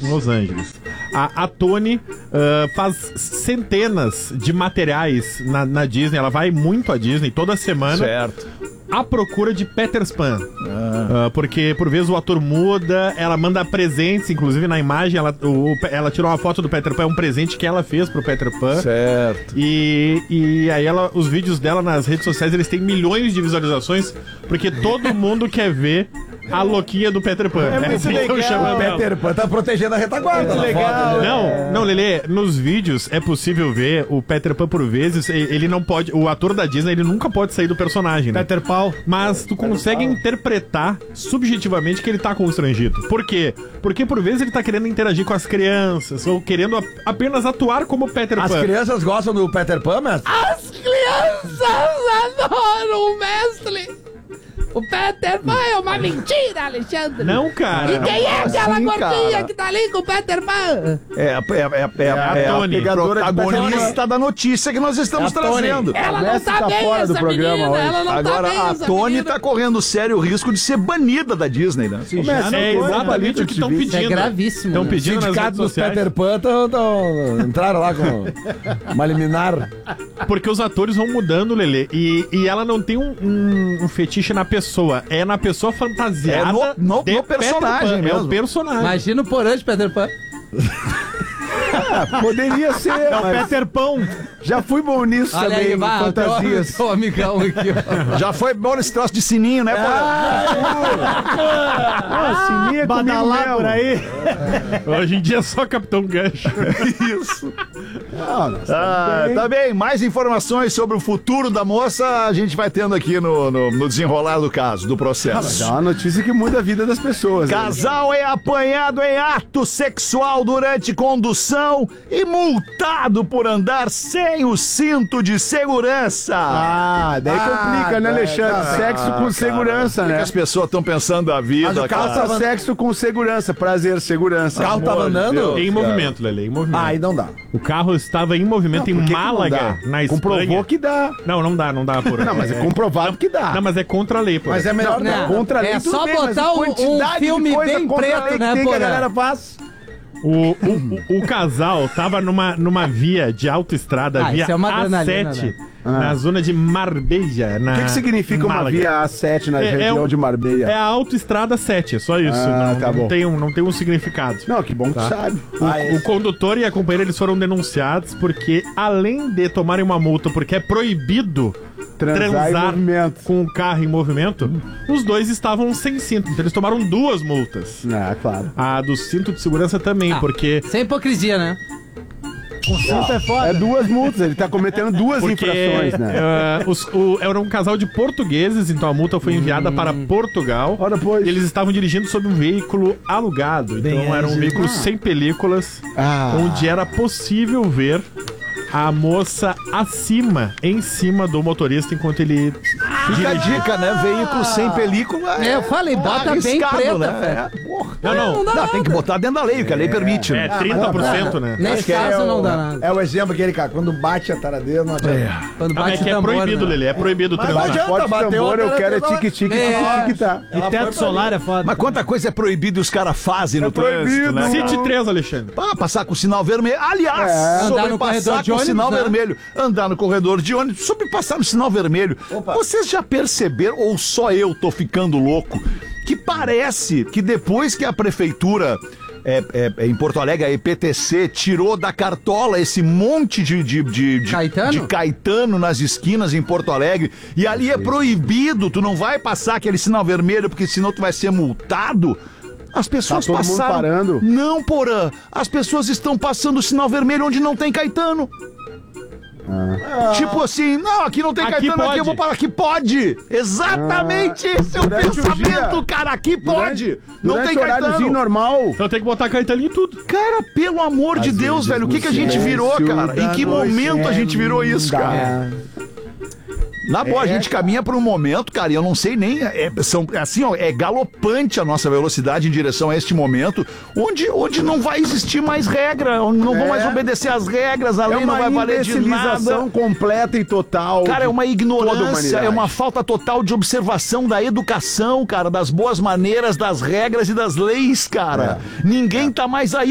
Em Los Angeles. A Tony faz centenas de materiais na Disney. Ela vai muito à Disney toda semana. Certo. À procura de Peter Pan. Porque por vezes o ator muda, ela manda presentes, inclusive na imagem ela tirou uma foto do Peter Pan, um presente que ela fez pro Peter Pan. Certo. E aí os vídeos dela nas redes sociais, eles têm milhões de visualizações, porque todo mundo quer ver a louquinha do Peter Pan. É muito legal. O Peter Pan tá protegendo a retaguarda. Muito legal. Não, Lelê, nos vídeos é possível ver o Peter Pan por vezes, ele não pode, o ator da Disney, ele nunca pode sair do personagem, né? Peter Pan. Mas tu consegue interpretar subjetivamente que ele tá constrangido. Por quê? Porque por vezes ele tá querendo interagir com as crianças, ou querendo apenas atuar como Peter Pan. As crianças gostam do Peter Pan, mestre? As crianças adoram o mestre. O Peter Pan é uma mentira, Alexandre. Não, cara. E quem é aquela assim, gordinha cara? que tá ali com o Peter Pan? É a Tony, protagonista da notícia que nós estamos trazendo. Ela não Mestre tá tá bem, fora do essa programa menina. hoje. Ela não tá bem, Agora, a essa Tony menina. tá correndo sério risco de ser banida da Disney, né? É exatamente o que estão pedindo. É gravíssimo. Estão né? pedindo nas Sindicato redes dos sociais. Peter Pan entraram lá com uma liminar. Porque os atores vão mudando, Lelê. E ela não tem um fetiche na pessoa. É na pessoa fantasiada. É no de personagem Peter Pan. É mesmo. o personagem. Imagina o porão de Peter Pan. Poderia ser, mas Peter Pan. já fui bom nisso Olha também, aí, vai, fantasias. teu amigão aqui, ó. Já foi bom esse troço de sininho, né, Sininha Badalar por aí. Hoje em dia é só Capitão Gancho. Isso. Tá bem. Mais informações sobre o futuro da moça a gente vai tendo aqui no desenrolar do caso, do processo. É uma notícia que muda a vida das pessoas. né? Casal é apanhado em ato sexual durante condução e multado por andar sem o cinto de segurança. Daí complica, né, Alexandre? Sexo com segurança, O que né? as pessoas estão pensando da vida, Mas o carro cara? tava sexo com segurança, prazer, segurança. O carro tava andando? Em movimento, Lelê, em movimento. Aí não dá. O carro estava em movimento em Por que que não Málaga, dá? na Espanha. Comprovou que dá. Não dá por... Não, mas é comprovado que dá. Não, mas é contra a lei, pô. Mas é melhor Não, não. Contra a lei, é tudo só bem, mas botar a um quantidade de filme coisa bem contra a preto, lei né, que tem que a Porã? galera faz. O casal tava numa via de autoestrada, via isso é uma adrenalina, A7, né? na zona de Marbella. O que significa uma Málaga. via A7 na É região um- de Marbella? É a autoestrada 7, é só isso. Ah, não, tá bom. não tem um significado. Não, que bom que sabe. O condutor e a companheira, eles foram denunciados porque, além de tomarem uma multa porque é proibido Transar em movimento. com o carro em movimento, os dois estavam sem cinto. Então eles tomaram 2 multas. Claro. A do cinto de segurança também, porque... Sem hipocrisia, né? O cinto é foda. É 2 multas, ele tá cometendo 2 Porque infrações, né? era um casal de portugueses, então a multa foi enviada para Portugal. Ora, pois. E eles estavam dirigindo sobre um veículo alugado. Então era um veículo sem películas, onde era possível ver a moça em cima do motorista enquanto ele Fica a dica, né? Veículo sem película. Eu falei, bota bem preta, né? velho. Não, Tem que botar dentro da lei, o que a lei permite, é né? 30%, né? Nesse caso não dá nada. É o exemplo aquele, cara, quando bate a taradeira, não adianta. Quando Não, é bate que é tambor, proibido, né? Lelê, é proibido Não transar. adianta, Pode bateu tambor, a eu quero é taradeira, tique-tique, É. tique-tique, tá. E teto solar é foda. Mas quanta coisa é proibido e os caras fazem no trânsito, né? Cite 3, Alexandre. Passar com o sinal vermelho. Aliás, Andar no corredor sobrepassar de com o sinal ônibus, né? vermelho. Andar no corredor de ônibus, sobrepassar no sinal vermelho. Vocês já perceberam, ou só eu tô ficando louco, que parece que depois que a prefeitura... em Porto Alegre, a EPTC tirou da cartola esse monte de Caetano? de Caetano nas esquinas em Porto Alegre, e ali é proibido, tu não vai passar aquele sinal vermelho, porque senão tu vai ser multado. As pessoas Tá todo mundo passaram... parando. Não, Porã, as pessoas estão passando o sinal vermelho onde não tem Caetano. Tipo assim, não, aqui não tem Aqui Caetano, aqui pode. eu vou parar, aqui pode. Exatamente esse é o Durante o pensamento, dia. cara, aqui pode. Não Durante tem o horáriozinho Caetano. normal. Então tem que botar Caetano em tudo. Cara, pelo amor de Deus, velho, o que a gente virou, cara? Em que momento a gente virou isso, cara? Na boa, a gente caminha por um momento, cara, e eu não sei nem. É galopante a nossa velocidade em direção a este momento, onde não vai existir mais regra, onde não vão mais obedecer as regras, a lei não vai valer de nada. imbecilização completa e total. Cara, é uma toda a ignorância, humanidade. é uma falta total de observação da educação, cara, das boas maneiras, das regras e das leis, cara. Ninguém tá mais aí.